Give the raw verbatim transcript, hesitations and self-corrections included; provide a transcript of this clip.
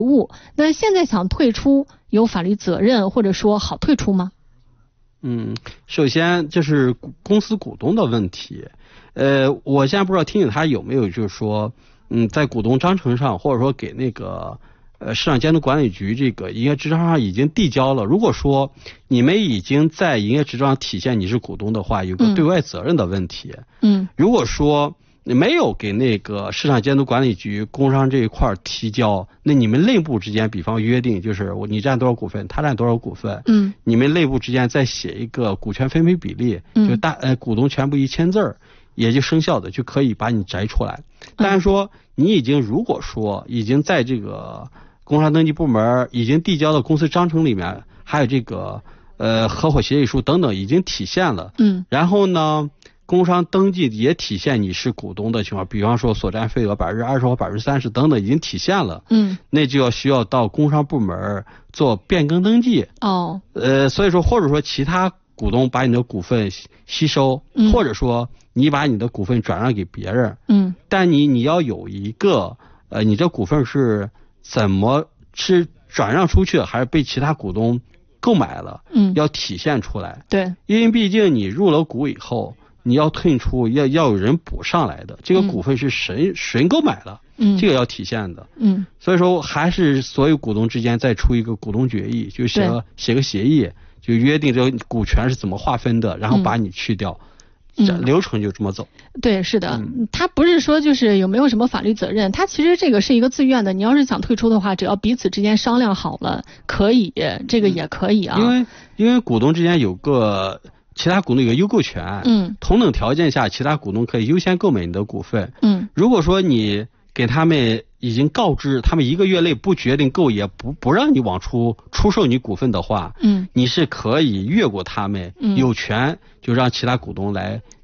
务。那现在想退出，有法律责任或者说好退出吗？ 嗯，首先这是公司股东的问题。呃，我现在不知道听友他有没有就是说，嗯，在股东章程上或者说给那个呃市场监督管理局这个营业执照上已经递交了。如果说你们已经在营业执照上体现你是股东的话，有个对外责任的问题。 嗯， 如果说没有给那个市场监督管理局工商这一块提交，那你们内部之间比方约定就是我你占多少股份，他占多少股份， 嗯， 你们内部之间再写一个股权分配比例，就大呃股东全部一签字儿，也就生效的，就可以把你摘出来。但是说你已经如果说已经在这个工商登记部门已经递交的公司章程里面，还有这个呃合伙协议书等等已经体现了， 嗯， 然后呢工商登记也体现你是股东的情况，比方说所占份额百分之二十或百分之三十等等已经体现了， 嗯， 那就要需要到工商部门做变更登记。 哦， 呃，所以说或者说其他股东把你的股份吸收， 嗯， 或者说你把你的股份转让给别人， 嗯， 但你你要有一个呃，你这股份是怎么是转让出去的，还是被其他股东购买了， 嗯， 要体现出来。 对， 因为毕竟你入了股以后，你要退出，要要有人补上来的，这个股份是谁、嗯、谁购买了， 嗯， 这个要体现的， 嗯， 所以说还是所有股东之间再出一个股东决议，就写个写个协议，就约定这个股权是怎么划分的，然后把你去掉， 嗯， 流程就这么走。 对，是的，嗯，他不是说就是有没有什么法律责任，他其实这个是一个自愿的，你要是想退出的话，只要彼此之间商量好了，可以，这个也可以啊。 因为因为股东之间有个。其他股东有个优购权， 嗯， 同等条件下，其他股东可以优先购买你的股份， 嗯， 如果说你给他们已经告知，他们一个月内不决定购，也不不让你往出出售你股份的话， 嗯， 你是可以越过他们， 嗯， 有权就让其他股东来